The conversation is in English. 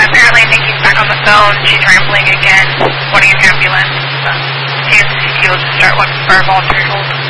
apparently Nikki's back on the phone. She's rambling again, wanting an ambulance. See if he will just start one for a voluntary hold.